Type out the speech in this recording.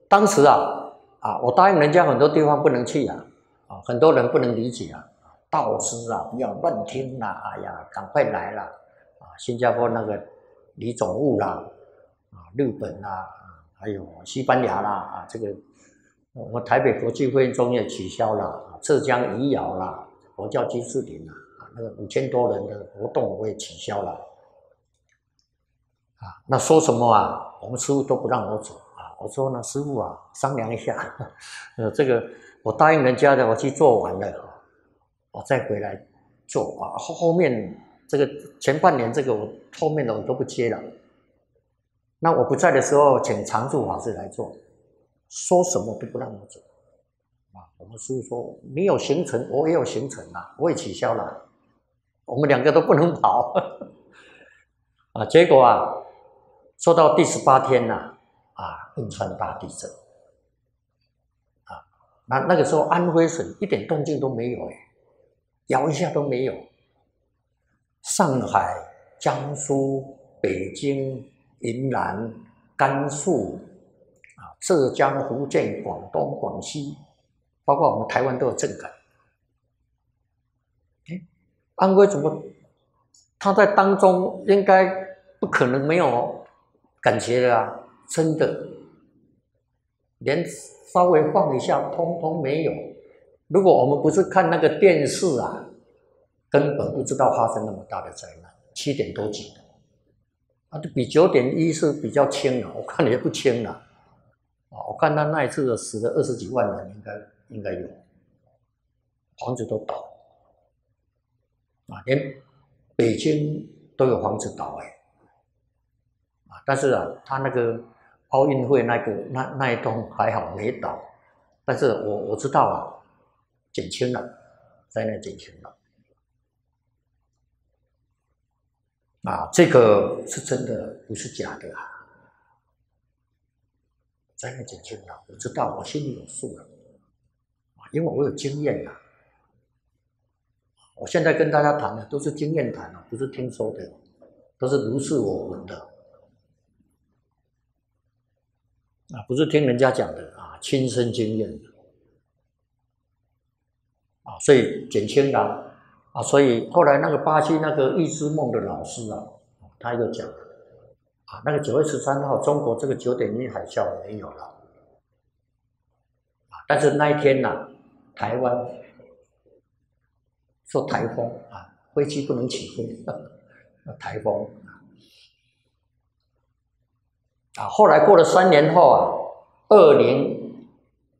当时我答应人家很多地方不能去很多人不能理解道师不要乱听哎呀，赶快来啦新加坡那个李总务日本还有西班牙这个我台北国际会议中也取消了，浙江宜瑶佛教居士林那个5000多人的活动我也取消了那说什么我们师父都不让我走我说呢，师父商量一下，这个我答应人家的，我去做完了，我再回来做后面这个前半年这个我后面的我都不接了。那我不在的时候，请常住法师来做，说什么都不让我走我们师父说，你有行程，我也有行程我也取消了，我们2个都不能跑结果说到第18天汶川大地震那个时候安徽省一点动静都没有摇一下都没有。上海、江苏、北京、云南、甘肃浙江、福建、广东、广西，包括我们台湾都有震感。安徽怎么他在当中应该不可能没有感觉的真的连稍微放一下通通没有。如果我们不是看那个电视根本不知道发生那么大的灾难。7点多几的比9.1是比较轻了，我看也不轻了我看他那一次死了20几万人应该有，房子都倒连北京都有房子倒但是他那个奥运会那一栋还好没倒，但是我知道减轻了，灾难减轻了这个是真的，不是假的灾难减轻了，我知道，我心里有数了因为我有经验我现在跟大家谈的都是经验谈不是听说的，都是如是我闻的不是听人家讲的亲身经验的所以减轻了所以后来那个巴西那个预知梦的老师他又讲那个9月13号中国这个9.1海啸没有了但是那一天台湾受台风飞机不能起飞台风后来过了3年后20